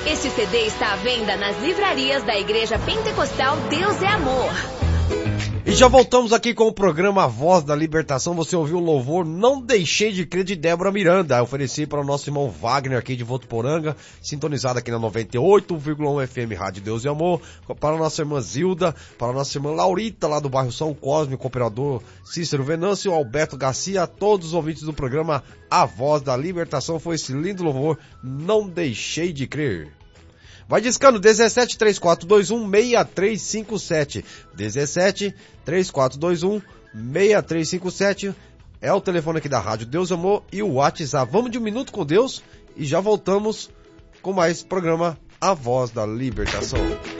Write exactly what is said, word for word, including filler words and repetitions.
Este C D está à venda nas livrarias da Igreja Pentecostal Deus é Amor. E já voltamos aqui com o programa A Voz da Libertação. Você ouviu o louvor Não Deixei de Crer de Débora Miranda. Eu ofereci para o nosso irmão Wagner aqui de Votuporanga, sintonizado aqui na noventa e oito vírgula um F M Rádio Deus e Amor. Para a nossa irmã Zilda, para a nossa irmã Laurita lá do bairro São Cosme, com o operador Cícero Venâncio, Alberto Garcia, a todos os ouvintes do programa A Voz da Libertação. Foi esse lindo louvor Não Deixei de Crer. Vai discando, dezessete, três quatro dois um, seis três cinco sete. dezessete, três quatro dois um, seis três cinco sete. É o telefone aqui da Rádio Deus Amor e o WhatsApp. Vamos de um minuto com Deus e já voltamos com mais programa A Voz da Libertação.